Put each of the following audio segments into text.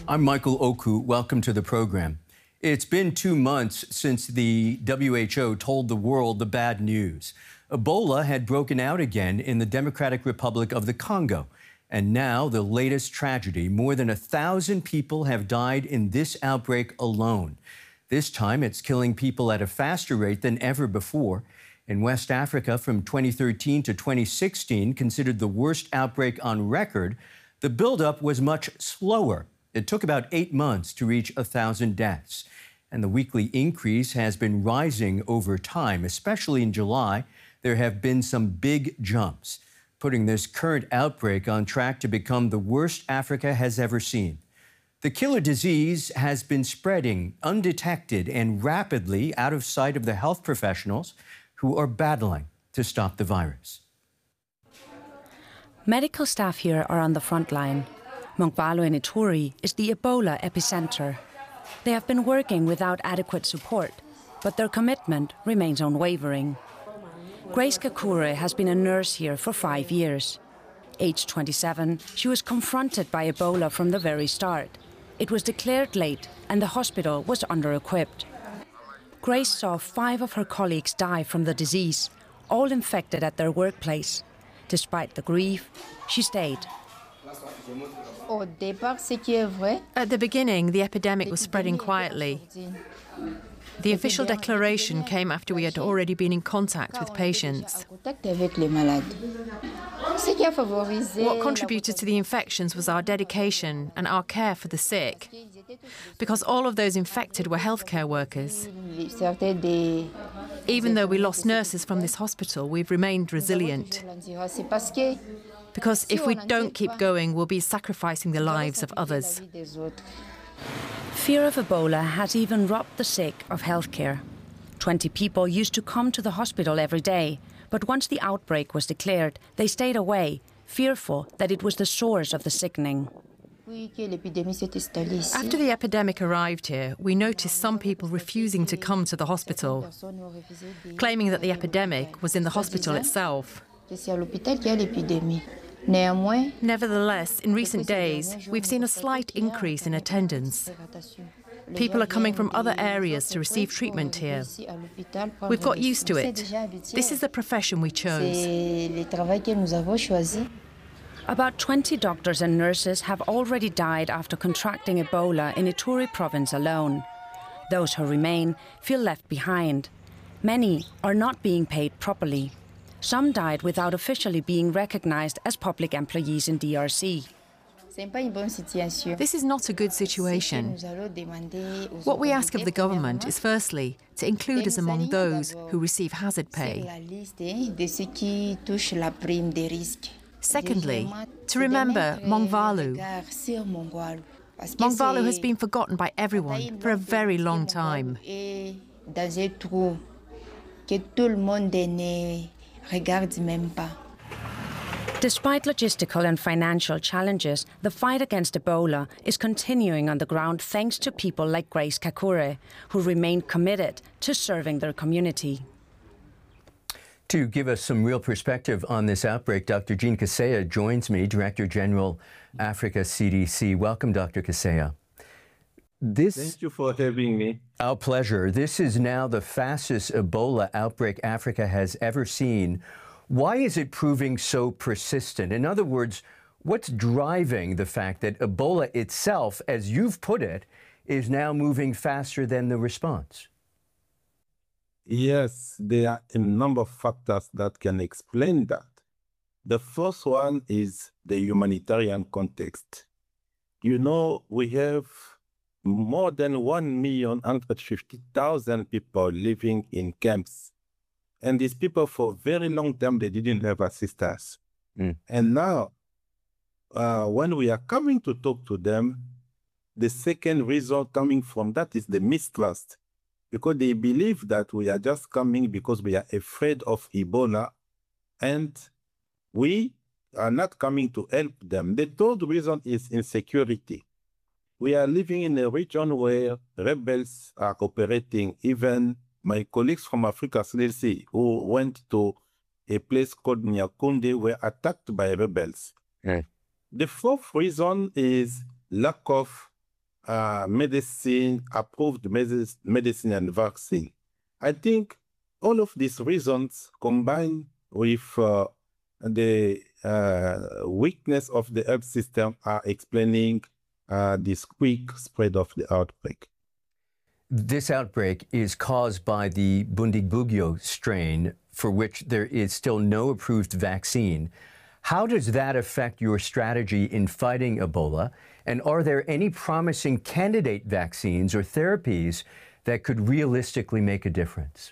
I'm Michael Oku. Welcome to the program. It's been 2 months since the WHO told the world the bad news. Ebola had broken out again in the Democratic Republic of the Congo. And now the latest tragedy. More than 1,000 people have died in this outbreak alone. This time it's killing people at a faster rate than ever before. In West Africa from 2013 to 2016, considered the worst outbreak on record, the buildup was much slower. It took about 8 months to reach 1,000 deaths. And the weekly increase has been rising over time, especially in July. There have been some big jumps, putting this current outbreak on track to become the worst Africa has ever seen. The killer disease has been spreading undetected and rapidly out of sight of the health professionals who are battling to stop the virus. Medical staff here are on the front line. Mongwalo in Ituri is the Ebola epicenter. They have been working without adequate support, but their commitment remains unwavering. Grace Kakure has been a nurse here for 5 years. Aged 27, she was confronted by Ebola from the very start. It was declared late and the hospital was under-equipped. Grace saw 5 of her colleagues die from the disease, all infected at their workplace. Despite the grief, she stayed. At the beginning, the epidemic was spreading quietly. The official declaration came after we had already been in contact with patients. What contributed to the infections was our dedication and our care for the sick, because all of those infected were healthcare workers. Even though we lost nurses from this hospital, we've remained resilient. Because if we don't keep going, we'll be sacrificing the lives of others. Fear of Ebola has even robbed the sick of healthcare. 20 people used to come to the hospital every day, but once the outbreak was declared, they stayed away, fearful that it was the source of the sickening. After the epidemic arrived here, we noticed some people refusing to come to the hospital, claiming that the epidemic was in the hospital itself. Nevertheless, in recent days, we've seen a slight increase in attendance. People are coming from other areas to receive treatment here. We've got used to it. This is the profession we chose. About 20 doctors and nurses have already died after contracting Ebola in Ituri province alone. Those who remain feel left behind. Many are not being paid properly. Some died without officially being recognized as public employees in DRC. This is not a good situation. What we ask of the government is firstly to include us among those who receive hazard pay. Secondly, to remember Mongwalo. Mongwalo has been forgotten by everyone for a very long time. Despite logistical and financial challenges, the fight against Ebola is continuing on the ground thanks to people like Grace Kakure, who remain committed to serving their community. To give us some real perspective on this outbreak, Dr. Jean Kaseya joins me, Director General, Africa CDC. Welcome, Dr. Kaseya. Thank you for having me. Our pleasure. This is now the fastest Ebola outbreak Africa has ever seen. Why is it proving so persistent? In other words, what's driving the fact that Ebola itself, as you've put it, is now moving faster than the response? Yes, there are a number of factors that can explain that. The first one is the humanitarian context. You know, we have more than 1,150,000 people living in camps. And these people, for a very long time, they didn't have assistance. And now, when we are coming to talk to them, the second result coming from that is the mistrust, because they believe that we are just coming because we are afraid of Ebola, and we are not coming to help them. The third reason is insecurity. We are living in a region where rebels are operating. Even my colleagues from Africa CDC who went to a place called Nyakunde were attacked by rebels. The fourth reason is lack of medicine, approved medicine and vaccine. I think all of these reasons combined with the weakness of the health system are explaining this quick spread of the outbreak. This outbreak is caused by the Bundibugyo strain, for which there is still no approved vaccine. How does that affect your strategy in fighting Ebola? And are there any promising candidate vaccines or therapies that could realistically make a difference?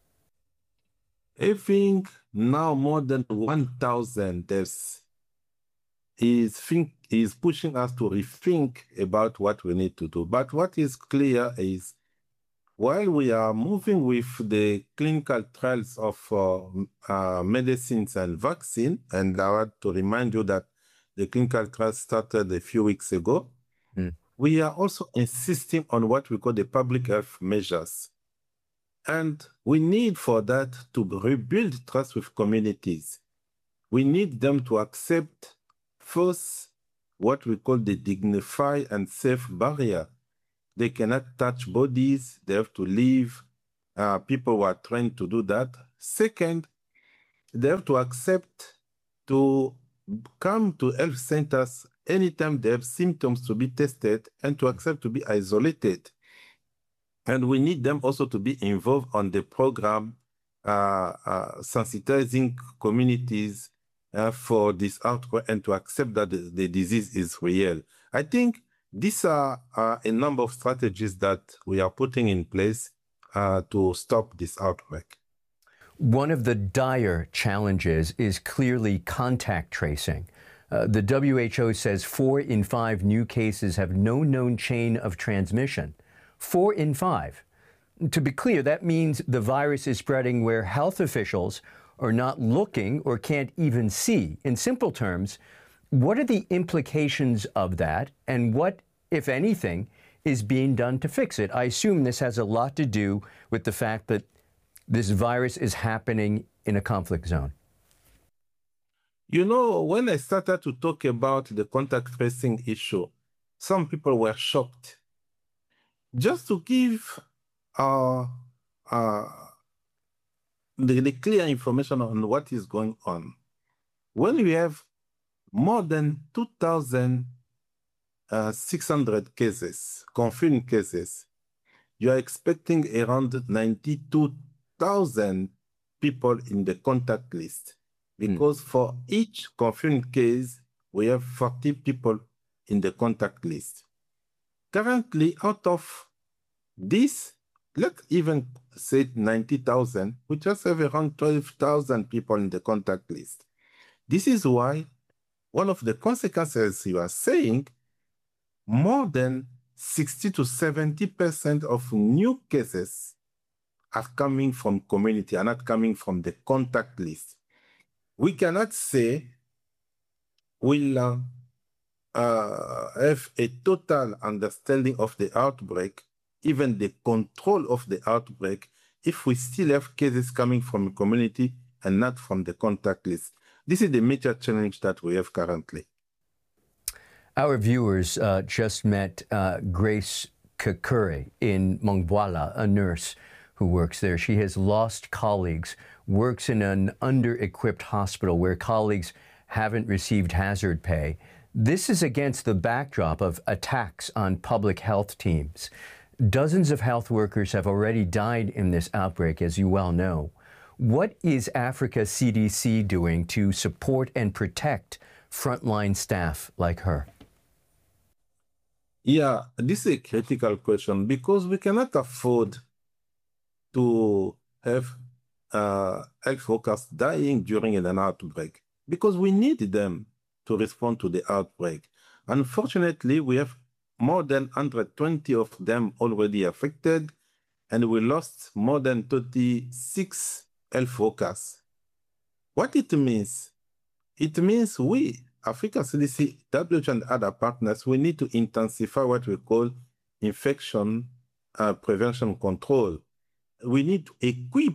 I think now more than 1,000 deaths is pushing us to rethink about what we need to do. But what is clear is, while we are moving with the clinical trials of medicines and vaccine, and I want to remind you that the clinical trials started a few weeks ago, we are also insisting on what we call the public health measures. And we need for that to rebuild trust with communities. We need them to accept first what we call the dignified and safe barrier. They cannot touch bodies, they have to leave. People who are trained to do that. Second, they have to accept to come to health centers anytime they have symptoms to be tested and to accept to be isolated. And we need them also to be involved on the program, sensitizing communities for this outbreak and to accept that the disease is real. I think these are a number of strategies that we are putting in place to stop this outbreak. One of the dire challenges is clearly contact tracing. The WHO says 4 in 5 new cases have no known chain of transmission. 4 in 5. To be clear, that means the virus is spreading where health officials are not looking or can't even see. In simple terms, what are the implications of that, and what, if anything, is being done to fix it? I assume this has a lot to do with the fact that this virus is happening in a conflict zone. You know, when I started to talk about the contact tracing issue, some people were shocked. Just to give the clear information on what is going on, when we have more than 2,600 cases, confirmed cases, you are expecting around 92,000 people in the contact list. Because for each confirmed case, we have 40 people in the contact list. Currently, out of this, let's even say 90,000, we just have around 12,000 people in the contact list. This is why one of the consequences you are saying, more than 60 to 70% of new cases are coming from community, are not coming from the contact list. We cannot say we'll have a total understanding of the outbreak, even the control of the outbreak, if we still have cases coming from the community and not from the contact list. This is the major challenge that we have currently. Our viewers just met Grace Kakure in Mongwala, a nurse who works there. She has lost colleagues, works in an under-equipped hospital where colleagues haven't received hazard pay. This is against the backdrop of attacks on public health teams. Dozens of health workers have already died in this outbreak, as you well know. What is Africa CDC doing to support and protect frontline staff like her? Yeah, this is a critical question because we cannot afford to have health workers dying during an outbreak because we need them to respond to the outbreak. Unfortunately, we have more than 120 of them already affected, and we lost more than 36 health workers. What it means? It means we, Africa CDC, WHO, and other partners, we need to intensify what we call infection prevention control. We need to equip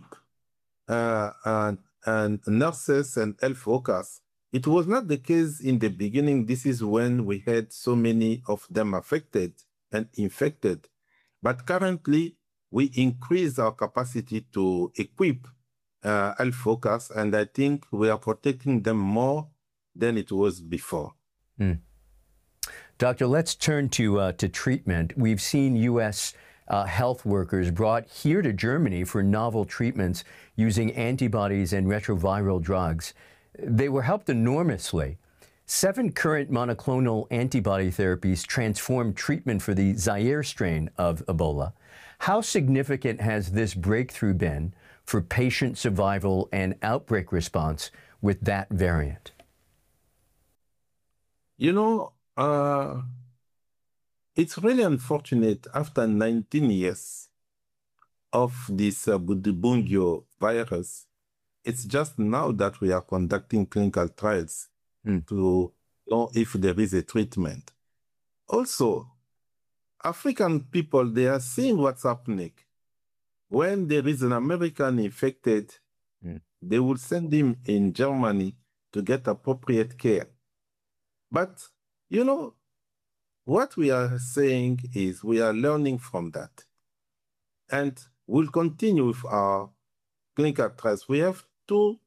and nurses and health workers. It was not the case in the beginning. This is when we had so many of them affected and infected. But currently, we increase our capacity to equip health workers, and I think we are protecting them more than it was before. Doctor, let's turn to treatment. We've seen U.S. Health workers brought here to Germany for novel treatments using antibodies and retroviral drugs. They were helped enormously. 7 current monoclonal antibody therapies transformed treatment for the Zaire strain of Ebola. How significant has this breakthrough been for patient survival and outbreak response with that variant? You know, it's really unfortunate after 19 years of this Bundibugyo virus, it's just now that we are conducting clinical trials to know if there is a treatment. Also, African people, they are seeing what's happening. When there is an American infected, they will send him in Germany to get appropriate care. But, you know, what we are saying is we are learning from that. And we'll continue with our clinical trials. We have 2